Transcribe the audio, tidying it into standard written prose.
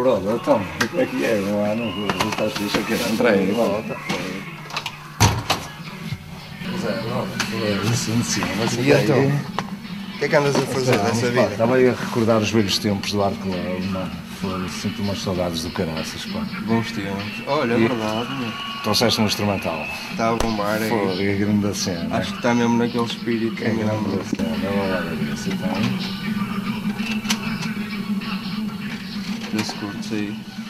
brother, então, como é que é? Não estás fixe aqui? Entrei e volta. Zé, brother, sim, mas e então? O que é que andas a fazer dessa vida? Estava aí a recordar os velhos tempos do Arco Leve, mano. Sinto umas saudades do caraças, pá. Bons tempos. Olha, é verdade, meu. Trouxeste um instrumental. Está a bombar aí. Foda, que grande cena. Acho que está mesmo naquele espírito. Que grande cena, olha isso, então. Desse curto aí.